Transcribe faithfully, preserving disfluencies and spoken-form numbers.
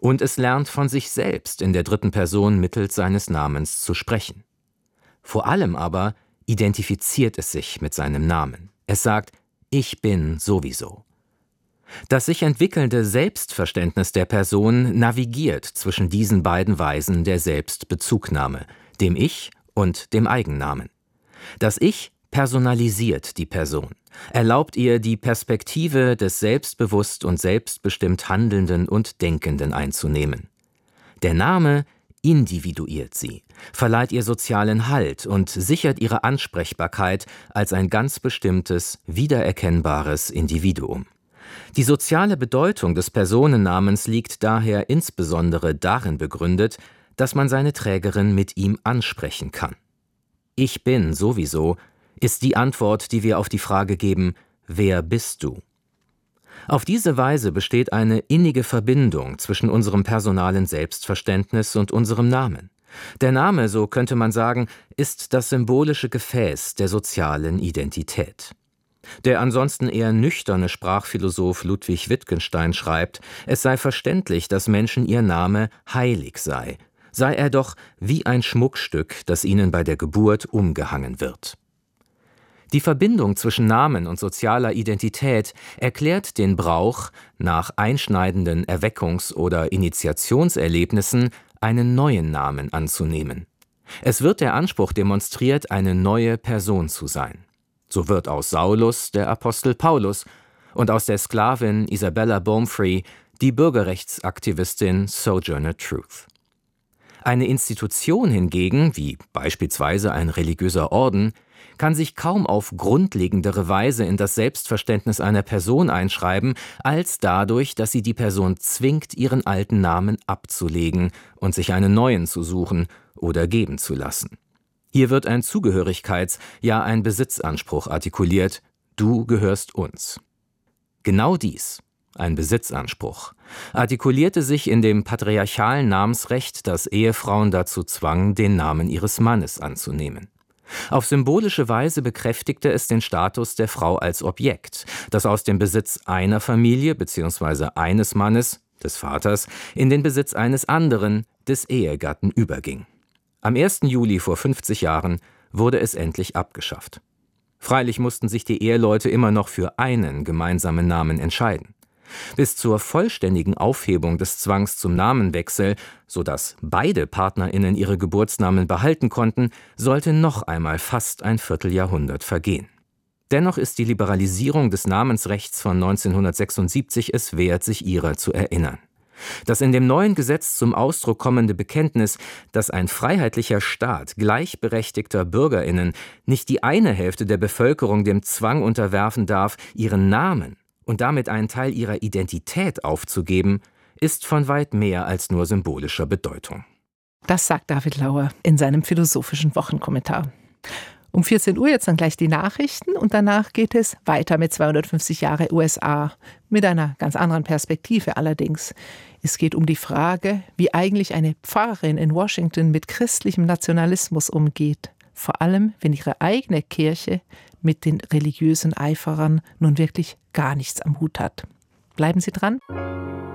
Und es lernt von sich selbst in der dritten Person mittels seines Namens zu sprechen. Vor allem aber identifiziert es sich mit seinem Namen. Es sagt, ich bin sowieso. Das sich entwickelnde Selbstverständnis der Person navigiert zwischen diesen beiden Weisen der Selbstbezugnahme, dem Ich und dem Eigennamen. Das Ich personalisiert die Person, erlaubt ihr, die Perspektive des selbstbewusst und selbstbestimmt Handelnden und Denkenden einzunehmen. Der Name individuiert sie, verleiht ihr sozialen Halt und sichert ihre Ansprechbarkeit als ein ganz bestimmtes, wiedererkennbares Individuum. Die soziale Bedeutung des Personennamens liegt daher insbesondere darin begründet, dass man seine Trägerin mit ihm ansprechen kann. Ich bin sowieso ist die Antwort, die wir auf die Frage geben, wer bist du? Auf diese Weise besteht eine innige Verbindung zwischen unserem personalen Selbstverständnis und unserem Namen. Der Name, so könnte man sagen, ist das symbolische Gefäß der sozialen Identität. Der ansonsten eher nüchterne Sprachphilosoph Ludwig Wittgenstein schreibt, es sei verständlich, dass Menschen ihr Name heilig sei, sei er doch wie ein Schmuckstück, das ihnen bei der Geburt umgehangen wird. Die Verbindung zwischen Namen und sozialer Identität erklärt den Brauch, nach einschneidenden Erweckungs- oder Initiationserlebnissen einen neuen Namen anzunehmen. Es wird der Anspruch demonstriert, eine neue Person zu sein. So wird aus Saulus der Apostel Paulus und aus der Sklavin Isabella Baumfree die Bürgerrechtsaktivistin Sojourner Truth. Eine Institution hingegen, wie beispielsweise ein religiöser Orden, kann sich kaum auf grundlegendere Weise in das Selbstverständnis einer Person einschreiben, als dadurch, dass sie die Person zwingt, ihren alten Namen abzulegen und sich einen neuen zu suchen oder geben zu lassen. Hier wird ein Zugehörigkeits-, ja ein Besitzanspruch artikuliert: Du gehörst uns. Genau dies, ein Besitzanspruch, artikulierte sich in dem patriarchalen Namensrecht, das Ehefrauen dazu zwang, den Namen ihres Mannes anzunehmen. Auf symbolische Weise bekräftigte es den Status der Frau als Objekt, das aus dem Besitz einer Familie bzw. eines Mannes, des Vaters, in den Besitz eines anderen, des Ehegatten, überging. Am ersten Juli vor fünfzig Jahren wurde es endlich abgeschafft. Freilich mussten sich die Eheleute immer noch für einen gemeinsamen Namen entscheiden. Bis zur vollständigen Aufhebung des Zwangs zum Namenwechsel, sodass beide PartnerInnen ihre Geburtsnamen behalten konnten, sollte noch einmal fast ein Vierteljahrhundert vergehen. Dennoch ist die Liberalisierung des Namensrechts von neunzehnhundertsechsundsiebzig es wert, sich ihrer zu erinnern. Das in dem neuen Gesetz zum Ausdruck kommende Bekenntnis, dass ein freiheitlicher Staat gleichberechtigter BürgerInnen nicht die eine Hälfte der Bevölkerung dem Zwang unterwerfen darf, ihren Namen und damit einen Teil ihrer Identität aufzugeben, ist von weit mehr als nur symbolischer Bedeutung. Das sagt David Lauer in seinem philosophischen Wochenkommentar. Um vierzehn Uhr jetzt dann gleich die Nachrichten und danach geht es weiter mit zweihundertfünfzig Jahre U S A. Mit einer ganz anderen Perspektive allerdings. Es geht um die Frage, wie eigentlich eine Pfarrerin in Washington mit christlichem Nationalismus umgeht. Vor allem, wenn ihre eigene Kirche mit den religiösen Eiferern nun wirklich gar nichts am Hut hat. Bleiben Sie dran.